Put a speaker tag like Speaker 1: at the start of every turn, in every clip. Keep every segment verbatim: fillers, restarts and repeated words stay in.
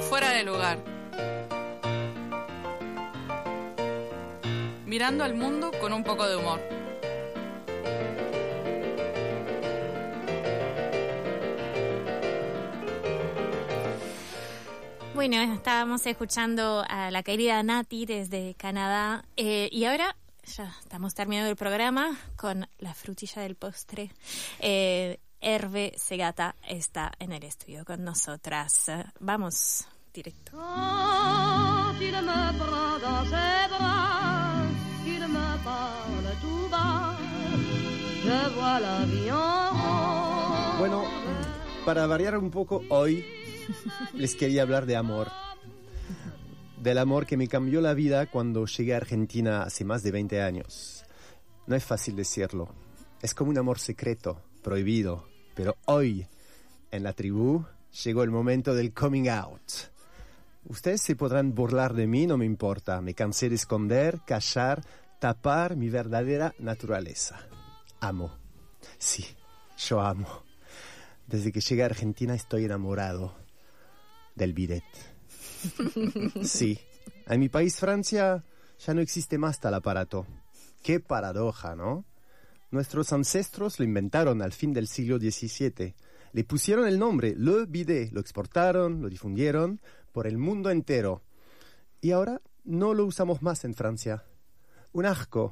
Speaker 1: fuera de lugar. Mirando al mundo con un poco de humor.
Speaker 2: Bueno, estábamos escuchando a la querida Nati desde Canadá eh, y ahora ya estamos terminando el programa con la frutilla del postre. Eh, Hervé Segata está en el estudio con nosotras. Vamos directo.
Speaker 3: Quand il me prend dans ses bras, qu'il me parle tout bas, je vois la vie en rose.
Speaker 4: Bueno, para variar un poco hoy les quería hablar de amor. Del amor que me cambió la vida cuando llegué a Argentina hace más de veinte años. No es fácil decirlo. Es como un amor secreto, prohibido. Pero hoy, en la tribu, llegó el momento del coming out. Ustedes se podrán burlar de mí, no me importa. Me cansé de esconder, callar, tapar mi verdadera naturaleza. Amo. Sí, yo amo. Desde que llegué a Argentina estoy enamorado del bidet. Sí, en mi país, Francia, ya no existe más tal aparato. Qué paradoja, ¿no? Nuestros ancestros lo inventaron al fin del siglo diecisiete. Le pusieron el nombre, le bidet, lo exportaron, lo difundieron por el mundo entero. Y ahora no lo usamos más en Francia. Un asco.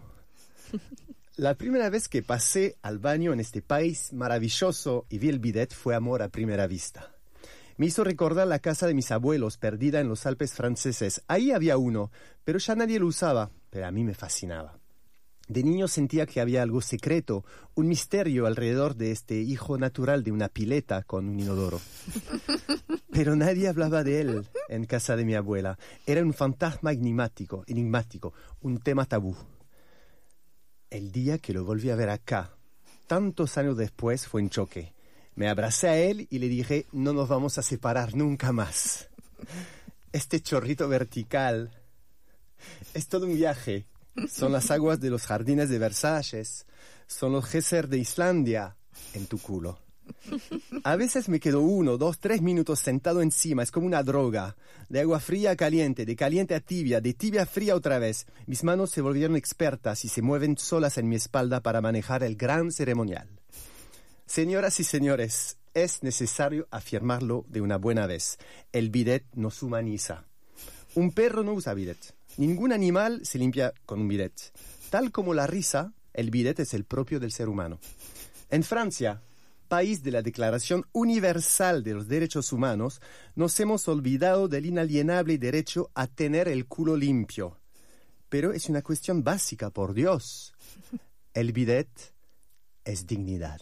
Speaker 4: La primera vez que pasé al baño en este país maravilloso y vi el bidet fue amor a primera vista. Me hizo recordar la casa de mis abuelos perdida en los Alpes franceses. Ahí había uno, pero ya nadie lo usaba, pero a mí me fascinaba. De niño sentía que había algo secreto, un misterio alrededor de este hijo natural de una pileta con un inodoro. Pero nadie hablaba de él en casa de mi abuela. Era un fantasma enigmático, enigmático, un tema tabú. El día que lo volví a ver acá, tantos años después, fue un choque. Me abracé a él y le dije, no nos vamos a separar nunca más. Este chorrito vertical es todo un viaje. Son las aguas de los jardines de Versalles. Son los geysers de Islandia en tu culo. A veces me quedo uno, dos, tres minutos sentado encima. Es como una droga. De agua fría a caliente, de caliente a tibia, de tibia a fría otra vez. Mis manos se volvieron expertas y se mueven solas en mi espalda para manejar el gran ceremonial. Señoras y señores, es necesario afirmarlo de una buena vez. El bidet nos humaniza. Un perro no usa bidet. Ningún animal se limpia con un bidet. Tal como la risa, el bidet es el propio del ser humano. En Francia, país de la Declaración Universal de los Derechos Humanos, nos hemos olvidado del inalienable derecho a tener el culo limpio. Pero es una cuestión básica, por Dios. El bidet es dignidad.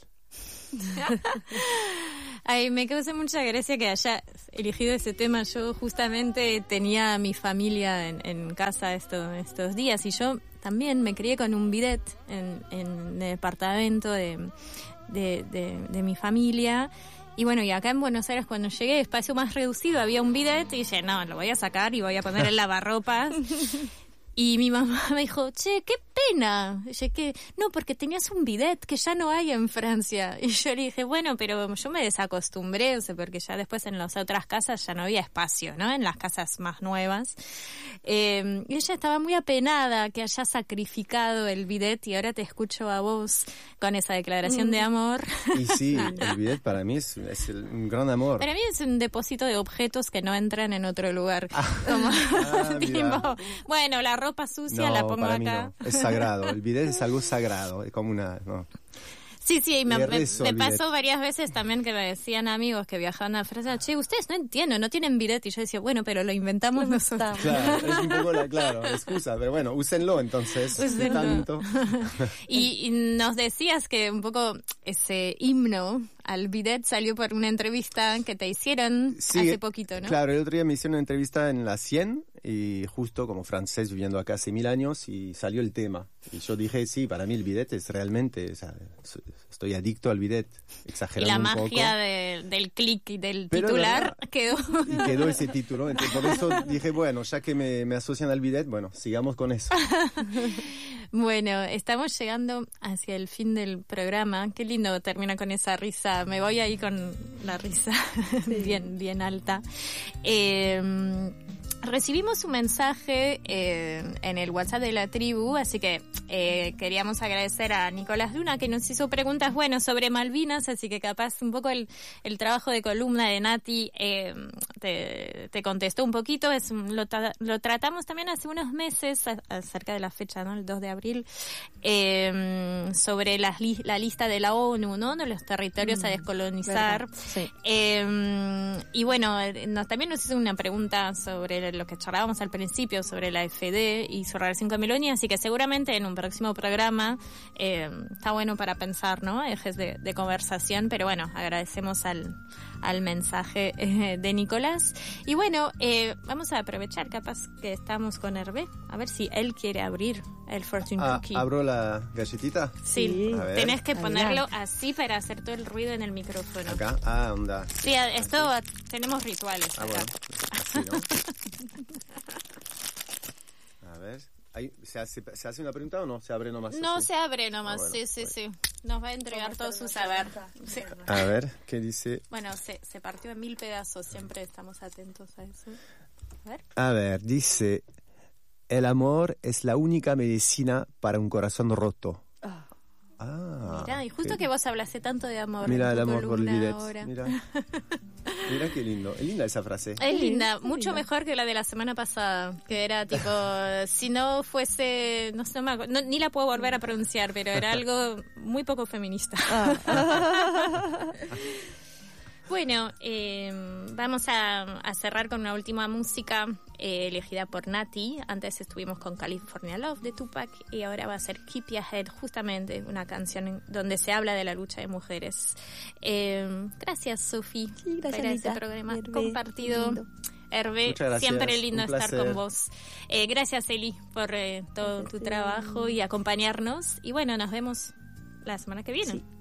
Speaker 2: Ay, me causa mucha gracia que haya elegido ese tema. Yo justamente tenía a mi familia en, en casa estos, estos días y yo también me crié con un bidet en, en el departamento de, de, de, de mi familia. Y bueno, y acá en Buenos Aires cuando llegué, espacio más reducido, había un bidet y dije, no, lo voy a sacar y voy a poner el lavarropas. Y mi mamá me dijo, che, qué pena. Y yo, que no, porque tenías un bidet que ya no hay en Francia. Y yo le dije, bueno, pero yo me desacostumbré, o sea, porque ya después en las otras casas ya no había espacio, ¿no? En las casas más nuevas. Eh, y ella estaba muy apenada que haya sacrificado el bidet y ahora te escucho a vos con esa declaración de amor.
Speaker 4: Y sí, el bidet para mí es, es el, un gran amor.
Speaker 2: Para mí es un depósito de objetos que no entran en otro lugar.
Speaker 4: Ah,
Speaker 2: Como,
Speaker 4: ah,
Speaker 2: tipo, bueno, la ropa sucia
Speaker 4: no,
Speaker 2: la pongo
Speaker 4: para
Speaker 2: acá.
Speaker 4: Mí no. Es sagrado, el bidet es algo sagrado, es como una... No.
Speaker 2: Sí, sí, me, me, me pasó
Speaker 4: bidet.
Speaker 2: varias veces también que me decían amigos que viajaban a Francia, che, ustedes no entienden, no tienen bidet, y yo decía, bueno, pero lo inventamos nosotros.
Speaker 4: Claro, es un poco la, claro, la excusa, pero bueno, úsenlo entonces, úsenlo. Tanto.
Speaker 2: y, y nos decías que un poco ese himno al bidet salió por una entrevista que te hicieron sí, hace poquito, ¿no?
Speaker 4: Claro, el otro día me hicieron una entrevista en la cien, y justo como francés viviendo acá hace mil años, y salió el tema. Y yo dije, sí, para mí el bidet es realmente, o sea, estoy adicto al bidet, exagerando un poco.
Speaker 2: Y la magia de, del clic y del Pero titular no, quedó.
Speaker 4: Y quedó ese título, entonces por eso dije, bueno, ya que me, me asocian al bidet, bueno, sigamos con eso.
Speaker 2: Bueno, estamos llegando hacia el fin del programa. Qué lindo termina con esa risa. Me voy ahí con la risa sí. bien, bien alta. Eh, recibimos un mensaje eh, en el WhatsApp de la tribu, así que eh, queríamos agradecer a Nicolás Luna que nos hizo preguntas, bueno, sobre Malvinas, así que capaz un poco el, el trabajo de columna de Nati eh, te, te contestó un poquito. Es un, lo, tra- lo tratamos también hace unos meses, a, acerca de la fecha, ¿no? El dos de abril, eh, sobre las li- la lista de la ONU, ¿no? De los territorios mm, a descolonizar.
Speaker 5: Sí.
Speaker 2: Eh, y bueno, nos, también nos hizo una pregunta sobre lo que charlábamos al principio, sobre la F D y su relación con Meloni, así que seguramente en un próximo programa eh, está bueno para pensar, ¿no? Ejes de, de conversación, pero bueno, agradecemos al, al mensaje eh, de Nicolás. Y bueno, eh, vamos a aprovechar, capaz que estamos con Hervé, a ver si él quiere abrir el Fortune
Speaker 4: Ah,
Speaker 2: Cookie.
Speaker 4: ¿abro la galletita?
Speaker 2: Sí,
Speaker 5: Sí.
Speaker 4: A ver.
Speaker 2: tenés que
Speaker 5: Adelante.
Speaker 2: ponerlo así para hacer todo el ruido en el micrófono.
Speaker 4: Acá. Ah, onda.
Speaker 2: Sí, esto tenemos rituales
Speaker 4: Ah,
Speaker 2: acá.
Speaker 4: bueno. Así, ¿no? A ver. Ahí, ¿se, hace, ¿Se hace una pregunta o no? ¿Se abre nomás?
Speaker 2: No
Speaker 4: así?
Speaker 2: se abre nomás,
Speaker 4: Ah, bueno,
Speaker 2: sí, sí,
Speaker 4: pues.
Speaker 2: sí. Nos va a entregar todo su saber. Sí.
Speaker 4: A ver, ¿qué dice?
Speaker 2: Bueno, se, se partió en mil pedazos, siempre estamos atentos a eso. A ver.
Speaker 4: A ver, dice, el amor es la única medicina para un corazón roto.
Speaker 5: Ah.
Speaker 4: Ah,
Speaker 2: Mirá, y justo
Speaker 4: qué-
Speaker 2: que vos hablaste tanto de amor.
Speaker 4: Mira
Speaker 2: en
Speaker 4: el
Speaker 2: tu
Speaker 4: amor por el
Speaker 2: columna
Speaker 4: bidet.
Speaker 2: ahora.
Speaker 4: Mira. Mira qué lindo. Es linda esa frase.
Speaker 2: Es
Speaker 5: Sí,
Speaker 2: linda,
Speaker 5: es
Speaker 2: mucho
Speaker 5: linda.
Speaker 2: mejor que la de la semana pasada, que era tipo, si no fuese, no sé, no me acuerdo, no, ni la puedo volver a pronunciar, pero era algo muy poco feminista.
Speaker 5: Ah.
Speaker 2: Bueno, eh, vamos a, a cerrar con una última música eh, elegida por Nati. Antes estuvimos con California Love de Tupac y ahora va a ser Keep Your Head, justamente una canción en- donde se habla de la lucha de mujeres. Eh, gracias, Sofi,
Speaker 5: Sí, gracias,
Speaker 2: por este
Speaker 5: Anita.
Speaker 2: programa
Speaker 5: Hervé,
Speaker 2: compartido.
Speaker 5: lindo.
Speaker 2: Hervé,
Speaker 4: Muchas gracias,
Speaker 2: siempre lindo
Speaker 4: un
Speaker 2: estar
Speaker 4: placer.
Speaker 2: con vos. Eh, gracias, Eli, por eh, todo tu
Speaker 5: Gracias.
Speaker 2: trabajo y acompañarnos. Y bueno, nos vemos la semana que viene.
Speaker 5: Sí.